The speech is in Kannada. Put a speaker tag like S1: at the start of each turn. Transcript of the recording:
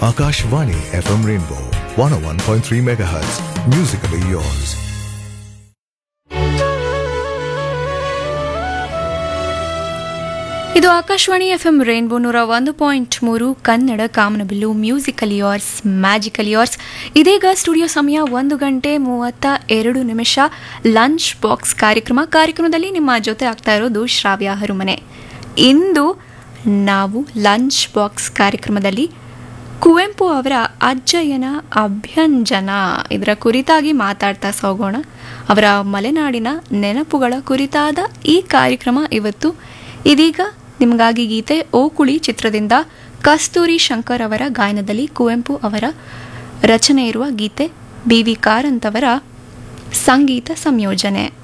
S1: Akashvani FM Rainbow 101.3 MHz. Musically yours.
S2: ಇದು ಆಕಾಶವಾಣಿ FM ರೇನ್ಬೋ 101.3 ಕನ್ನಡ ಕಾಮನಬಿಲ್ಲು ಮ್ಯೂಸಿಕಲ್ ಯೋರ್ಸ್ ಮ್ಯಾಜಿಕಲ್ ಯೋರ್ಸ್. ಇದೀಗ ಸ್ಟುಡಿಯೋ ಸಮಯ 1:32 ಲಂಚ್ ಬಾಕ್ಸ್ ಕಾರ್ಯಕ್ರಮದಲ್ಲಿ ನಿಮ್ಮ ಜೊತೆ ಆಗ್ತಾ ಇರೋದು ಶ್ರಾವ್ಯ ಹರುಮನೆ. ಇಂದು ನಾವು ಲಂಚ್ ಬಾಕ್ಸ್ ಕಾರ್ಯಕ್ರಮದಲ್ಲಿ ಕುವೆಂಪು ಅವರ ಅಜ್ಜಯ್ಯನ ಅಭ್ಯಂಜನ ಇದರ ಕುರಿತಾಗಿ ಮಾತಾಡ್ತಾ ಹೋಗೋಣ. ಅವರ ಮಲೆನಾಡಿನ ನೆನಪುಗಳ ಕುರಿತಾದ ಈ ಕಾರ್ಯಕ್ರಮ ಇವತ್ತು. ಇದೀಗ ನಿಮಗಾಗಿ ಗೀತೆ ಓಕುಳಿ ಚಿತ್ರದಿಂದ ಕಸ್ತೂರಿ ಶಂಕರ್ ಅವರ ಗಾಯನದಲ್ಲಿ ಕುವೆಂಪು ಅವರ ರಚನೆ ಇರುವ ಗೀತೆ, BV ಕಾರಂತ್ ಅವರ ಸಂಗೀತ ಸಂಯೋಜನೆ.